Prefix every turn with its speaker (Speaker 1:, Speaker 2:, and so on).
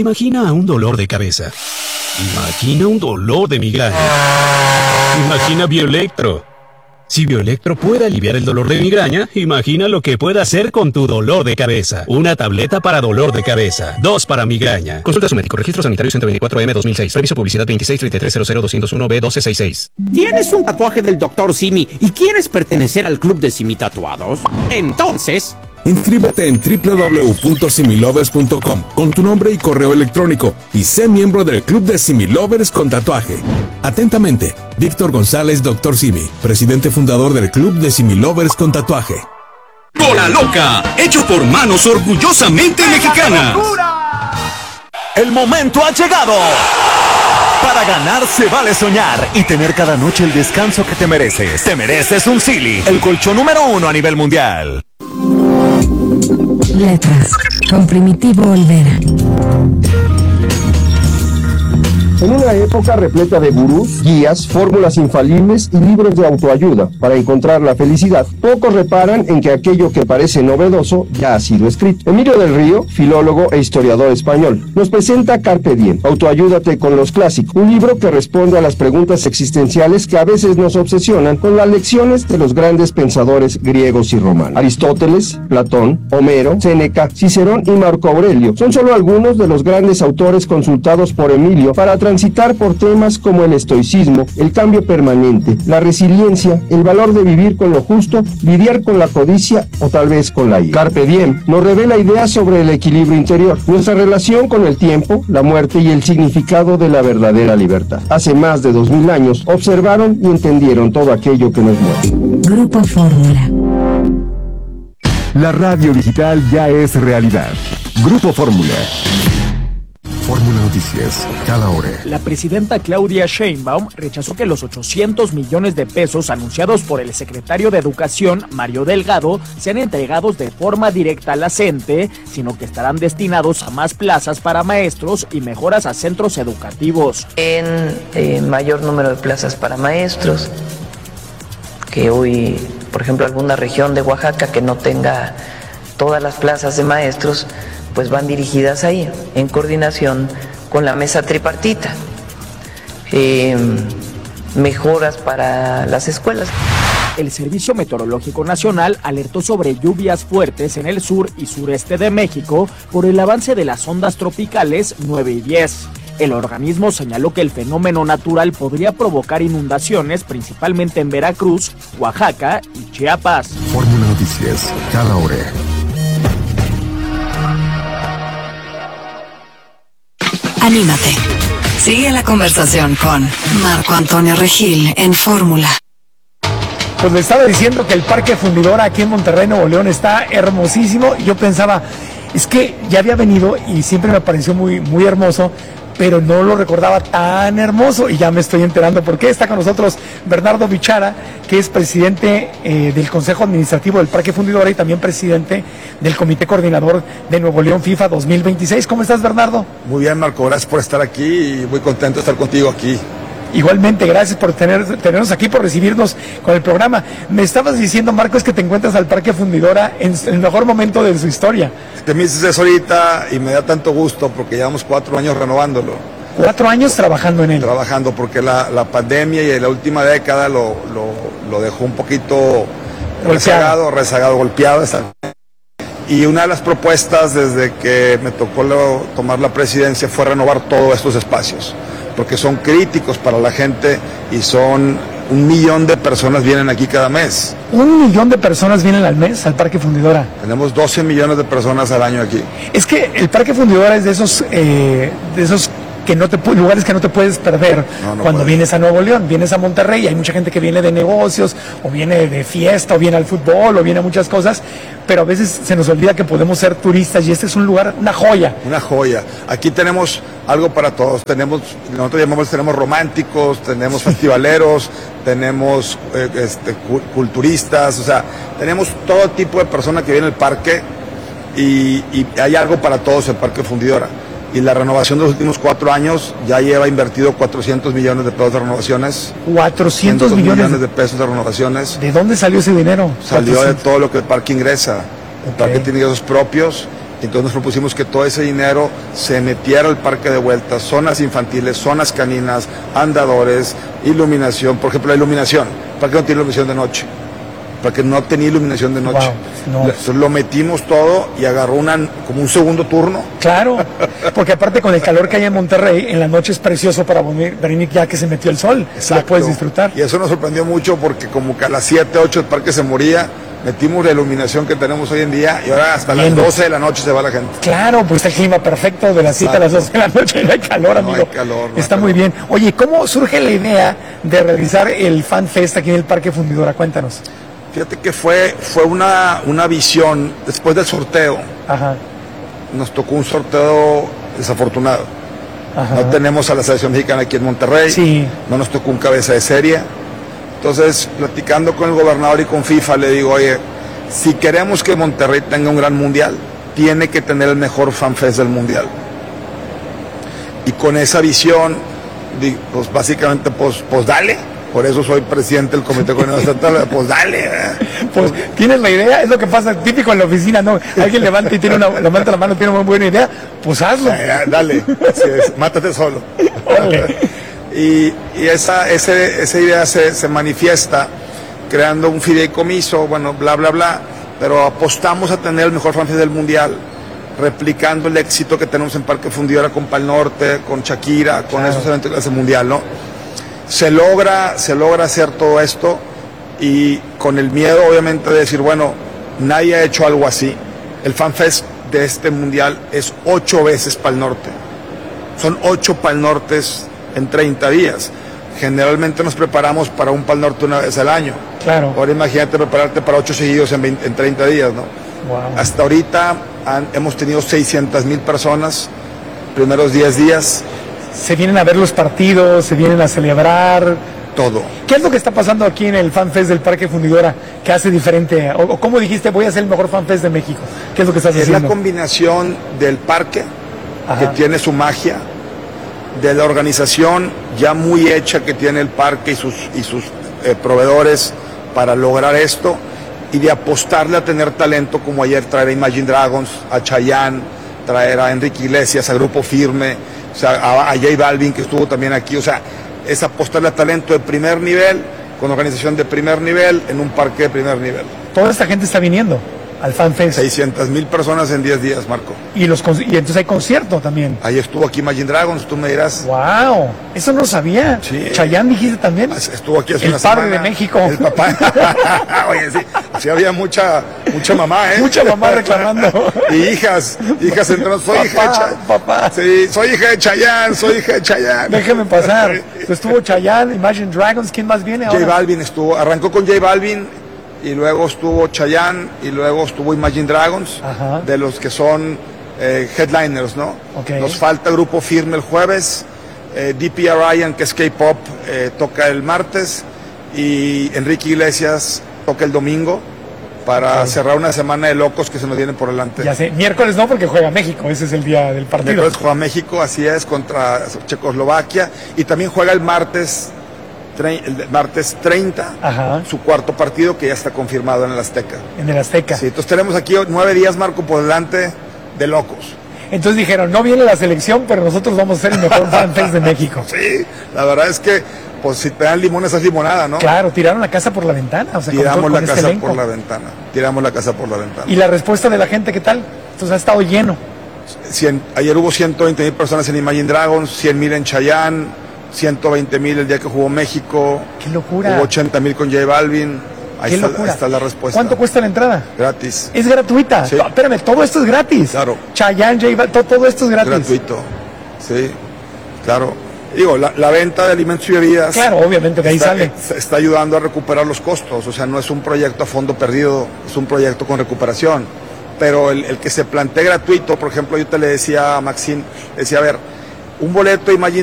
Speaker 1: Imagina un dolor de cabeza. Imagina un dolor de migraña. Imagina Bioelectro. Si Bioelectro puede aliviar el dolor de migraña, imagina lo que puede hacer con tu dolor de cabeza. Una tableta para dolor de cabeza, 2 para migraña. Consulta a su médico. Registro sanitario 124M-2006. Reviso publicidad 2633000201B1266.
Speaker 2: ¿Tienes un tatuaje del Dr. Simi y quieres pertenecer al club de Simi Tatuados? Entonces,
Speaker 3: inscríbete en www.similovers.com con tu nombre y correo electrónico y sé miembro del club de Similovers con tatuaje. Atentamente, Víctor González, Dr. Simi, presidente fundador del club de Similovers con tatuaje.
Speaker 4: Cola Loca, hecho por manos orgullosamente mexicanas.
Speaker 5: El momento ha llegado. Para ganar se vale soñar y tener cada noche el descanso que te mereces. Te mereces un Silly, el colchón número 1 a nivel mundial.
Speaker 6: Letras, con Primitivo Olvera.
Speaker 7: En una época repleta de gurús, guías, fórmulas infalibles y libros de autoayuda para encontrar la felicidad, pocos reparan en que aquello que parece novedoso ya ha sido escrito. Emilio del Río, filólogo e historiador español, nos presenta Carpe Diem, Autoayúdate con los clásicos, un libro que responde a las preguntas existenciales que a veces nos obsesionan con las lecciones de los grandes pensadores griegos y romanos. Aristóteles, Platón, Homero, Séneca, Cicerón y Marco Aurelio son solo algunos de los grandes autores consultados por Emilio para transitar por temas como el estoicismo, el cambio permanente, la resiliencia, el valor de vivir con lo justo, lidiar con la codicia o tal vez con la ira. Carpe Diem nos revela ideas sobre el equilibrio interior, nuestra relación con el tiempo, la muerte y el significado de la verdadera libertad. Hace más de 2000 años observaron y entendieron todo aquello que nos mueve.
Speaker 6: Grupo Fórmula.
Speaker 8: La radio digital ya es realidad. Grupo Fórmula. Fórmula Noticias, cada hora.
Speaker 9: La presidenta Claudia Sheinbaum rechazó que los 800 millones de pesos anunciados por el secretario de Educación, Mario Delgado, sean entregados de forma directa a la CENTE, sino que estarán destinados a más plazas para maestros y mejoras a centros educativos.
Speaker 10: En mayor número de plazas para maestros, que hoy, por ejemplo, alguna región de Oaxaca que no tenga todas las plazas de maestros, pues van dirigidas ahí, en coordinación con la mesa tripartita. Mejoras para las escuelas.
Speaker 9: El Servicio Meteorológico Nacional alertó sobre lluvias fuertes en el sur y sureste de México por el avance de las ondas tropicales 9 y 10. El organismo señaló que el fenómeno natural podría provocar inundaciones principalmente en Veracruz, Oaxaca y Chiapas.
Speaker 8: Fórmula Noticias, cada hora.
Speaker 6: Anímate. Sigue la conversación con Marco Antonio Regil en Fórmula.
Speaker 11: Pues le estaba diciendo que el Parque Fundidora aquí en Monterrey, Nuevo León, está hermosísimo. Y yo pensaba, es que ya había venido y siempre me pareció muy, muy hermoso, pero no lo recordaba tan hermoso y ya me estoy enterando por qué. Está con nosotros Bernardo Bichara, que es presidente del Consejo Administrativo del Parque Fundidora y también presidente del Comité Coordinador de Nuevo León FIFA 2026. ¿Cómo estás, Bernardo?
Speaker 12: Muy bien, Marco, gracias por estar aquí y muy contento de estar contigo aquí.
Speaker 11: Igualmente, gracias por tenernos aquí, por recibirnos con el programa. Me estabas diciendo, Marco, es que te encuentras al Parque Fundidora en el mejor momento de su historia.
Speaker 12: Te me dices eso ahorita y me da tanto gusto porque llevamos 4 años renovándolo.
Speaker 11: 4 años trabajando en él.
Speaker 12: Trabajando porque la pandemia y la última década lo dejó un poquito rezagado, golpeado. Y una de las propuestas desde que me tocó tomar la presidencia fue renovar todos estos espacios, porque son críticos para la gente y son 1 millón de personas vienen aquí cada mes.
Speaker 11: 1 millón de personas vienen al mes al Parque Fundidora.
Speaker 12: Tenemos 12 millones de personas al año aquí.
Speaker 11: Es que el Parque Fundidora es de esos lugares que no te puedes perder cuando vienes a Nuevo León, vienes a Monterrey. Hay mucha gente que viene de negocios, o viene de fiesta, o viene al fútbol, o viene a muchas cosas, pero a veces se nos olvida que podemos ser turistas y este es un lugar, una joya.
Speaker 12: Una joya. Aquí tenemos algo para todos. Tenemos románticos, tenemos festivaleros, tenemos culturistas, o sea, tenemos todo tipo de personas que vienen al parque y hay algo para todos en el Parque Fundidora. Y la renovación de los últimos 4 años ya lleva invertido 400 millones de pesos de renovaciones.
Speaker 11: 400 millones
Speaker 12: de pesos de renovaciones.
Speaker 11: ¿De dónde salió ese dinero?
Speaker 12: Salió de todo lo que el parque ingresa. El parque tiene ingresos propios Entonces nos propusimos que todo ese dinero se metiera al parque de vuelta, zonas infantiles, zonas caninas, andadores, iluminación. Por ejemplo, la iluminación. El parque no tiene iluminación de noche. Porque no tenía iluminación de noche.
Speaker 11: Wow, no.
Speaker 12: Entonces lo metimos todo y agarró como un segundo turno.
Speaker 11: Claro, porque aparte con el calor que hay en Monterrey, en la noche es precioso para venir ya que se metió el sol.
Speaker 12: Exacto.
Speaker 11: Lo puedes disfrutar.
Speaker 12: Y eso nos sorprendió mucho porque como que a las 7, 8 el parque se moría, metimos la iluminación que tenemos hoy en día y ahora hasta las 12 de la noche se va la gente.
Speaker 11: Claro, pues está el clima perfecto de las 7 a las 12 de la noche, no hay calor, amigo.
Speaker 12: No hay calor.
Speaker 11: Está muy bien. Oye, ¿cómo surge la idea de realizar el Fan Fest aquí en el Parque Fundidora? Cuéntanos.
Speaker 12: Fíjate que fue una visión después del sorteo.
Speaker 11: Ajá.
Speaker 12: Nos tocó un sorteo desafortunado.
Speaker 11: Ajá.
Speaker 12: No tenemos a la selección mexicana aquí en Monterrey.
Speaker 11: Sí.
Speaker 12: No nos tocó un cabeza de serie. Entonces, platicando con el gobernador y con FIFA, le digo, oye, si queremos que Monterrey tenga un gran mundial, tiene que tener el mejor FanFest del mundial. Y con esa visión, pues básicamente, pues dale. Por eso soy presidente del Comité Coordinador Estatal, pues dale.
Speaker 11: Pues tienes la idea, es lo que pasa, típico en la oficina, ¿no? Alguien levanta y levanta la mano, tiene una buena idea, pues hazlo.
Speaker 12: Dale, así es, mátate solo. Y esa idea se manifiesta creando un fideicomiso, bueno, bla, bla, bla, pero apostamos a tener el mejor FanFest del mundial, replicando el éxito que tenemos en Parque Fundidora con Pal Norte, con Shakira, con esos eventos de clase mundial, ¿no? Se logra hacer todo esto y con el miedo obviamente de decir, bueno, nadie ha hecho algo así. El FanFest de este mundial es 8 veces Pal Norte. Son 8 Pal Nortes en 30 días. Generalmente nos preparamos para un Pal Norte una vez al año.
Speaker 11: Claro.
Speaker 12: Ahora imagínate prepararte para 8 seguidos en 30 días, ¿no?
Speaker 11: Wow.
Speaker 12: Hasta ahorita hemos tenido 600,000 personas, primeros 10 días.
Speaker 11: Se vienen a ver los partidos, se vienen a celebrar.
Speaker 12: Todo.
Speaker 11: ¿Qué es lo que está pasando aquí en el FanFest del Parque Fundidora que hace diferente? O ¿cómo dijiste, voy a hacer el mejor FanFest de México? ¿Qué es lo que estás haciendo?
Speaker 12: Es la combinación del parque, que tiene su magia, de la organización ya muy hecha que tiene el parque y sus proveedores para lograr esto, y de apostarle a tener talento, como ayer traer a Imagine Dragons, a Chayanne, traer a Enrique Iglesias, a Grupo Firme, o sea, a J Balvin, que estuvo también aquí. O sea, es apostarle a talento de primer nivel, con organización de primer nivel, en un parque de primer nivel.
Speaker 11: Toda esta gente está viniendo al FanFest.
Speaker 12: 600,000 personas en 10 días, Marco.
Speaker 11: Y entonces hay concierto también.
Speaker 12: Ahí estuvo aquí Imagine Dragons, tú me dirás.
Speaker 11: ¡Wow! Eso no lo sabía.
Speaker 12: Sí.
Speaker 11: Chayanne dijiste también.
Speaker 12: Estuvo aquí hace
Speaker 11: el
Speaker 12: una
Speaker 11: padre
Speaker 12: semana.
Speaker 11: de México.
Speaker 12: El papá. Oye, sí había mucha mamá, ¿eh?
Speaker 11: Mucha mamá reclamando.
Speaker 12: Y hijas entrando. Soy hija de Chayanne.
Speaker 11: Papá.
Speaker 12: Sí, soy hija de Chayanne.
Speaker 11: Déjeme pasar. Estuvo Chayanne, Imagine Dragons, ¿quién más viene ahora?
Speaker 12: J Balvin arrancó con J Balvin, y luego estuvo Chayanne, y luego estuvo Imagine Dragons, de los que son headliners, ¿no?
Speaker 11: Okay.
Speaker 12: Nos falta Grupo Firme el jueves, DP Ryan, que es K-pop, toca el martes, y Enrique Iglesias toca el domingo, para cerrar una semana de locos que se nos vienen por delante.
Speaker 11: Ya sé, miércoles no, porque juega México, ese es el día del partido.
Speaker 12: Miércoles juega México, así es, contra Checoslovaquia, y también juega el martes 30, su cuarto partido, que ya está confirmado en el Azteca.
Speaker 11: En el Azteca.
Speaker 12: Sí, entonces tenemos aquí 9 días, Marco, por delante de locos.
Speaker 11: Entonces dijeron, no viene la selección, pero nosotros vamos a ser el mejor FanFest de México.
Speaker 12: Sí, la verdad es que, pues si te dan limón, esa es limonada, ¿no?
Speaker 11: Claro, tiraron la casa por la ventana. O sea,
Speaker 12: tiramos la casa
Speaker 11: elenco.
Speaker 12: por la ventana. Tiramos la casa por la ventana.
Speaker 11: ¿Y la respuesta de la gente qué tal? Entonces ha estado lleno.
Speaker 12: Ayer hubo 120,000 personas en Imagine Dragons, 100,000 en Chayanne, 120,000 el día que jugó México.
Speaker 11: ¡Qué locura!
Speaker 12: Hubo 80,000 con J Balvin. Ahí está la respuesta.
Speaker 11: ¿Cuánto cuesta la entrada?
Speaker 12: Gratis.
Speaker 11: Es gratuita.
Speaker 12: Sí.
Speaker 11: Espérame, todo esto es gratis.
Speaker 12: Claro.
Speaker 11: Chayanne, J Balvin, todo esto es gratis.
Speaker 12: Gratuito. Sí, claro. Digo, la venta de alimentos y bebidas.
Speaker 11: Claro, obviamente, de ahí sale.
Speaker 12: Está ayudando a recuperar los costos. O sea, no es un proyecto a fondo perdido, es un proyecto con recuperación. Pero el que se plantee gratuito, por ejemplo, yo te le decía a Maxine, decía, a ver, un boleto Imagine